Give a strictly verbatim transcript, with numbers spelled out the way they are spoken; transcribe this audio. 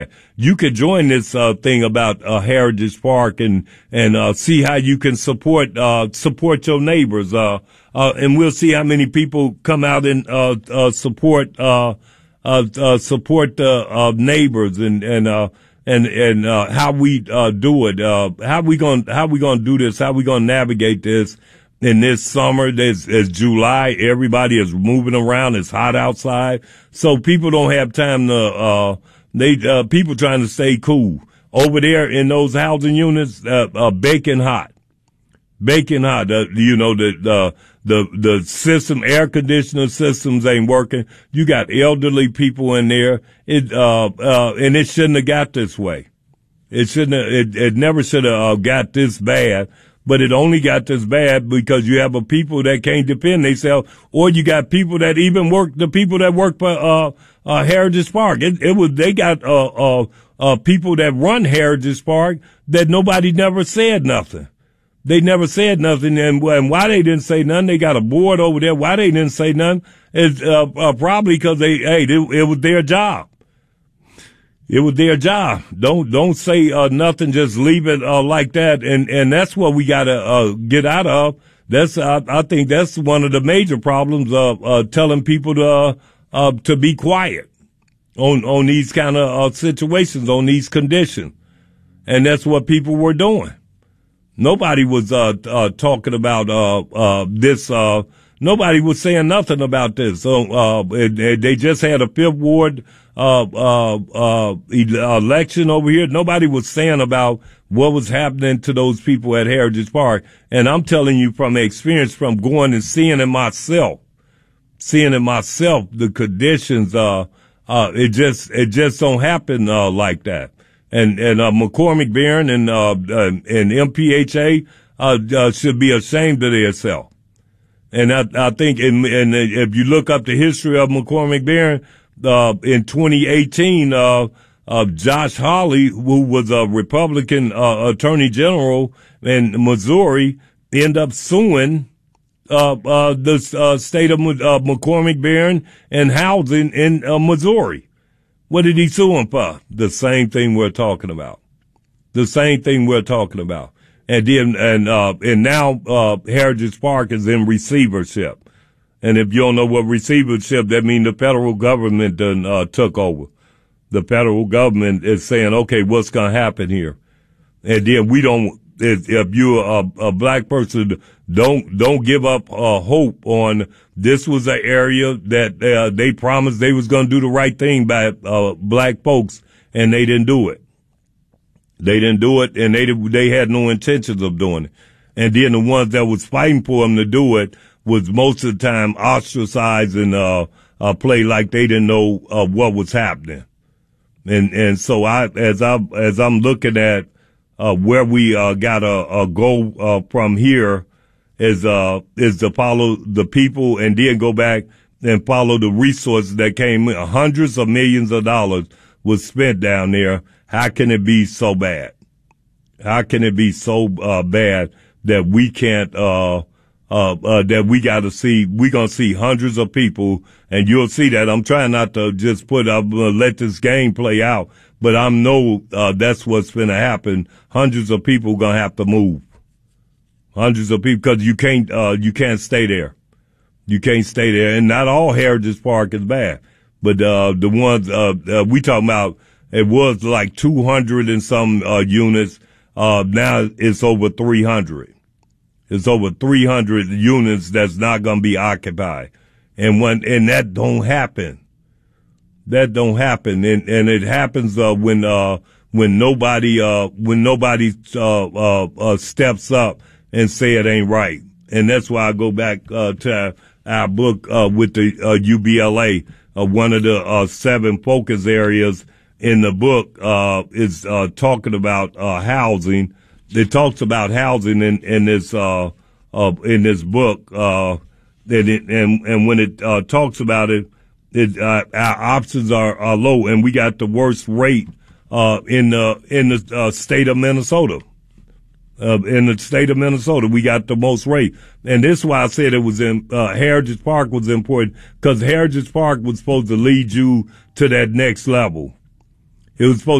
You could join this uh, thing about uh, Heritage Park and and uh, see how you can support uh, support your neighbors. Uh, uh, and we'll see how many people come out and uh, uh, support uh, uh, uh, support the uh, neighbors and and uh, and and uh, how we uh, do it. Uh, how we gonna how we gonna do this? How we gonna navigate this? In this summer, there's, it's July, everybody is moving around, it's hot outside, so people don't have time to, uh, they, uh, people trying to stay cool. Over there in those housing units, uh, uh baking hot. Baking hot, uh, you know, the, the, the, the system, air conditioner systems ain't working. You got elderly people in there, it, uh, uh, and it shouldn't have got this way. It shouldn't have, it, it never should have uh, got this bad. But it only got this bad because you have a people that can't depend themselves, or you got people that even work, the people that work for, uh, uh, Heritage Park. It, it was, they got, uh, uh, uh, people that run Heritage Park that nobody never said nothing. They never said nothing. And, and why they didn't say nothing, they got a board over there. Why they didn't say nothing is, uh, uh probably because they, hey, they, it was their job. It was their job. Don't, don't say, uh, nothing. Just leave it, uh, like that. And, and that's what we gotta, uh, get out of. That's, I, I think that's one of the major problems of, uh, telling people to, uh, uh, to be quiet on, on these kind of, uh, situations, on these conditions. And that's what people were doing. Nobody was, uh, uh, talking about, uh, uh, this, uh, nobody was saying nothing about this. So, uh, it, they just had a Fifth Ward, uh, uh, uh, election over here. Nobody was saying about what was happening to those people at Heritage Park. And I'm telling you from experience, from going and seeing it myself, seeing it myself, the conditions, uh, uh, it just, it just don't happen, uh, like that. And, and, uh, McCormick Barron and, uh, uh, and M P H A, uh, uh, should be ashamed of themselves. And I, I think, in, and if you look up the history of McCormick Barron, uh, in twenty eighteen, uh, uh, Josh Hawley, who was a Republican, uh, attorney general in Missouri, ended up suing, uh, uh, the, uh, state of, uh, McCormick Barron and housing in, uh, Missouri. What did he sue him for? The same thing we're talking about. The same thing we're talking about. And then, and, uh, and now, uh, Heritage Park is in receivership. And if you don't know what receivership, that means the federal government done, uh, took over. The federal government is saying, okay, what's going to happen here? And then we don't, if, if you're a, a black person, don't, don't give up, uh, hope on this was an area that, uh, they promised they was going to do the right thing by, uh, black folks, and they didn't do it. They didn't do it, and they, they had no intentions of doing it. And then the ones that was fighting for them to do it was most of the time ostracized and, uh, uh, play like they didn't know, uh, what was happening. And, and so I, as I, as I'm looking at, uh, where we, uh, gotta, uh, go, uh, from here is, uh, is to follow the people and then go back and follow the resources that came in. Hundreds of millions of dollars was spent down there. How can it be so bad? How can it be so, uh, bad that we can't, uh, Uh, uh, that we got to see, we gonna see hundreds of people, and you'll see that. I'm trying not to just put, I'm gonna let this game play out, but I know, uh, that's what's gonna happen. Hundreds of people gonna have to move. Hundreds of people, cause you can't, uh, you can't stay there. You can't stay there, and not all Heritage Park is bad, but, uh, the ones, uh, uh we talking about, it was like two hundred and some, uh, units, uh, now it's over three hundred. It's over three hundred units that's not going to be occupied. And when, and that don't happen. That don't happen. And, and it happens, uh, when, uh, when nobody, uh, when nobody, uh, uh, uh, steps up and say it ain't right. And that's why I go back, uh, to our book, uh, with the, uh, U B L A. Uh, one of the, uh, seven focus areas in the book, uh, is, uh, talking about, uh, housing. It talks about housing in, in this, uh, uh, in this book, uh, and, it, and, and when it, uh, talks about it, it, uh, our options are, are low, and we got the worst rate, uh, in the, in the, uh, state of Minnesota. Uh, in the state of Minnesota, we got the most rate. And this is why I said it was in, uh, Heritage Park was important, because Heritage Park was supposed to lead you to that next level. It was supposed